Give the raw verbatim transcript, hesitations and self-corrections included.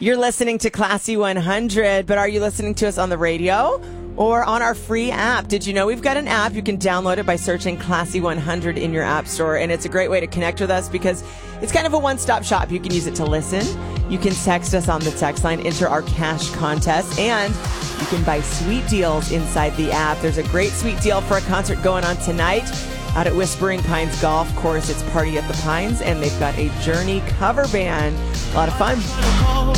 You're listening to Classy one hundred, but are you listening to us on the radio or on our free app? Did you know we've got an app? You can download it by searching Classy one hundred in your app store, and it's a great way to connect with us because it's kind of a one-stop shop. You can use it to listen. You can text us on the text line, enter our cash contest, and you can buy sweet deals inside the app. There's a great sweet deal for a concert going on tonight out at Whispering Pines Golf Course. It's Party at the Pines, and they've got a Journey cover band. A lot of fun.